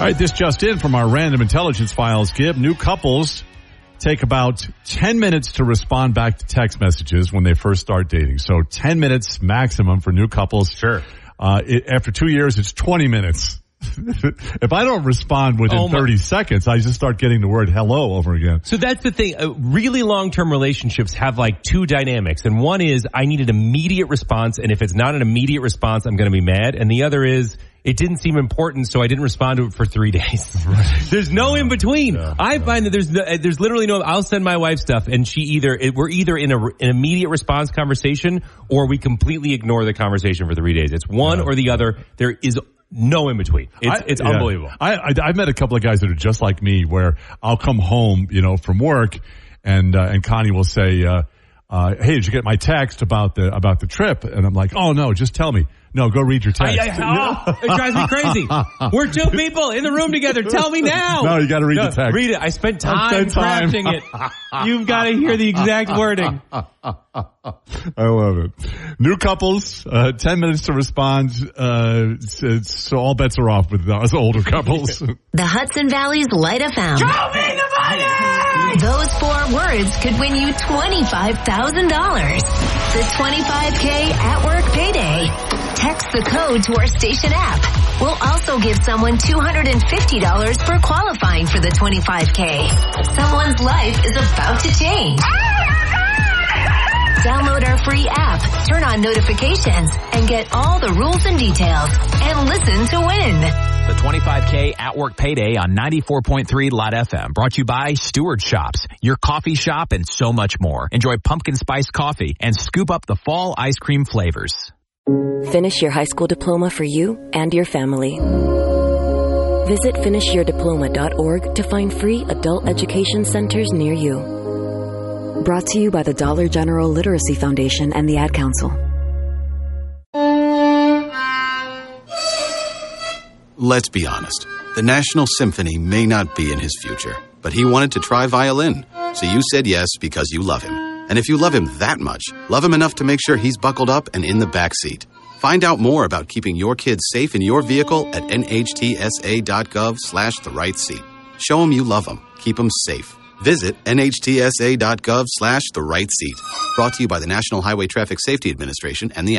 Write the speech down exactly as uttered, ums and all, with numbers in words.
right, this just in from our Random Intelligence Files, Gib. New couples take about ten minutes to respond back to text messages when they first start dating. So ten minutes maximum for new couples. Sure. Uh, it, after two years, it's twenty minutes. If I don't respond within oh thirty seconds, I just start getting the word hello over again. So that's the thing. Uh, really long-term relationships have like two dynamics. And one is I need an immediate response. And if it's not an immediate response, I'm going to be mad. And the other is it didn't seem important, so I didn't respond to it for three days. Right. There's no in between. Yeah, I yeah. find that there's no, there's literally no. I'll send my wife stuff, and she either it, we're either in a, an immediate response conversation, or we completely ignore the conversation for three days. It's one yeah. or the other. There is no in between. It's, I, it's yeah. unbelievable. I, I I've met a couple of guys that are just like me, where I'll come home, you know, from work, and uh, and Connie will say, uh, uh, "Hey, did you get my text about the about the trip?" And I'm like, "Oh no, just tell me." No, go read your text. I, I, oh, it drives me crazy. We're two people in the room together. Tell me now. No, you got to read no, the text. Read it. I spent time, I spent time. crafting it. You've got to hear the exact wording. I love it. New couples, uh, ten minutes to respond. Uh, it's, it's, so all bets are off with us older couples. The Hudson Valley's Light F M. Show me the money! Those four words could win you twenty-five thousand dollars. The twenty-five K at work payday. Text the code to our station app. We'll also give someone two hundred fifty dollars for qualifying for the twenty-five K. Someone's life is about to change. Download our free app, turn on notifications, and get all the rules and details. And listen to win. The twenty-five K at work payday on ninety-four point three Lot F M. Brought to you by Stewart Shops, your coffee shop, and so much more. Enjoy pumpkin spice coffee and scoop up the fall ice cream flavors. Finish your high school diploma for you and your family. Visit finish your diploma dot org to find free adult education centers near you. Brought to you by the Dollar General Literacy Foundation and the Ad Council. Let's be honest. The National Symphony may not be in his future, but he wanted to try violin. So you said yes because you love him. And if you love him that much, love him enough to make sure he's buckled up and in the back seat. Find out more about keeping your kids safe in your vehicle at nhtsa.gov slash the right seat. Show him you love him. Keep him safe. Visit nhtsa.gov slash the right seat. Brought to you by the National Highway Traffic Safety Administration and the